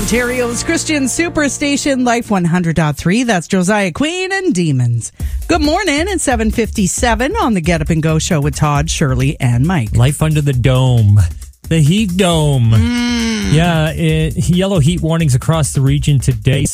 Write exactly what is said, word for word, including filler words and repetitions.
Ontario's Christian Superstation, Life one hundred point three. That's Josiah Queen and Demons. Good morning. It's seven fifty-seven on the Get Up and Go show with Todd, Shirley, and Mike. Life under the dome. The heat dome. Mm. Yeah, it, yellow heat warnings across the region today.